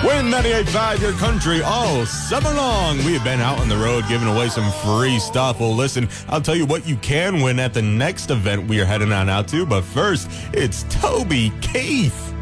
Win 98.5 Your Country all summer long. We have been out on the road giving away some free stuff. Well, listen, I'll tell you what you can win at the next event we are heading on out to. But first, it's Toby Keith.